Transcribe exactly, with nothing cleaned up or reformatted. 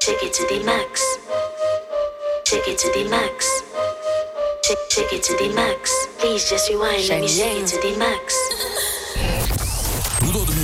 Take it to the max. Take it to the max. Take, take it to the max. Please just rewind. Let me take it to the max.